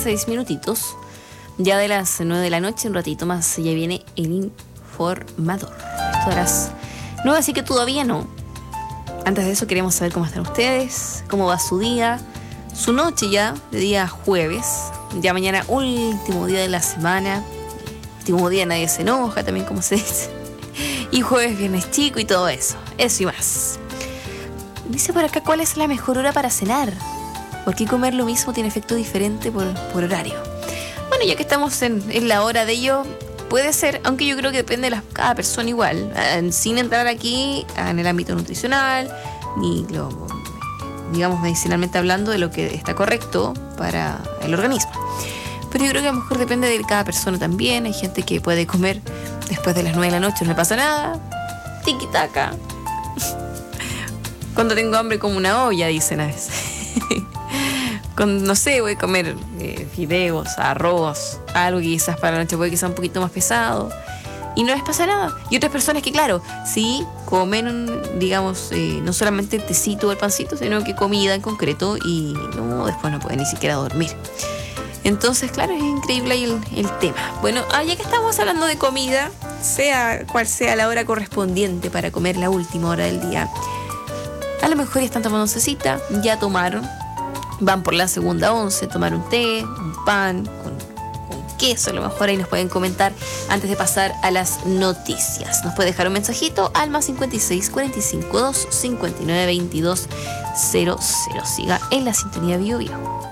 6 minutitos. Ya de las 9 de la noche, un ratito más, ya viene el informador. Esto de las 9, así que todavía no. Antes de eso queremos saber cómo están ustedes, cómo va su día, su noche ya, de día jueves. Ya mañana último día de la semana. Último día nadie se enoja, también como se dice. Y jueves viernes chico y todo eso. Eso y más. Dice por acá, ¿cuál es la mejor hora para cenar? ¿Por qué comer lo mismo tiene efecto diferente por horario? Bueno, ya que estamos en la hora de ello, puede ser, aunque yo creo que depende de cada persona igual, sin entrar aquí en el ámbito nutricional, ni digamos medicinalmente hablando de lo que está correcto para el organismo. Pero yo creo que a lo mejor depende de cada persona también. Hay gente que puede comer después de las 9 de la noche, no le pasa nada. Tiki-taka. Cuando tengo hambre como una olla, dicen a veces. No sé, voy a comer fideos, arroz, algo que quizás para la noche puede que sea un poquito más pesado. Y no les pasa nada. Y otras personas que, claro, sí comen, digamos, no solamente el tecito o el pancito, sino que comida en concreto y después no pueden ni siquiera dormir. Entonces, claro, es increíble ahí el tema. Bueno, ya que estamos hablando de comida, sea cual sea la hora correspondiente para comer la última hora del día, a lo mejor ya están tomando oncecita, ya tomaron, van por la segunda once, tomar un té, un pan con queso, a lo mejor ahí nos pueden comentar antes de pasar a las noticias. Nos puede dejar un mensajito al +56 45 2 59 22 00. Siga en la sintonía Bio Bio.